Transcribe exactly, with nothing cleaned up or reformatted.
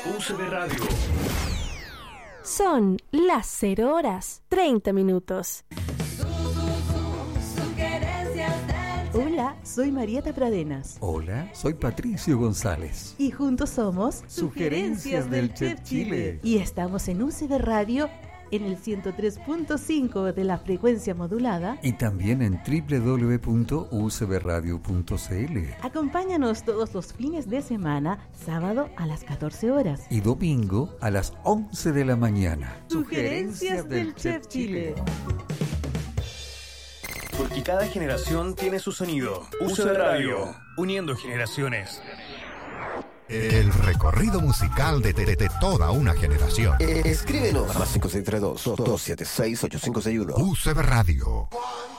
U C B Radio. Son las cero horas treinta minutos. Hola, soy Marieta Pradenas. Hola, soy Patricio González. Y juntos somos Sugerencias del Chef Chile. Y estamos en U C B Radio en el ciento tres punto cinco de la frecuencia modulada. Y también en doble u doble u doble u punto u c b radio punto c l. Acompáñanos todos los fines de semana, sábado a las catorce horas. Y domingo a las once de la mañana. Sugerencias del Chef Chile. Porque cada generación tiene su sonido. U C B Radio, uniendo generaciones. El recorrido musical de, de, de toda una generación. Eh, escríbenos más cinco seis tres dos, dos siete seis, ocho cinco seis uno. U C B Radio.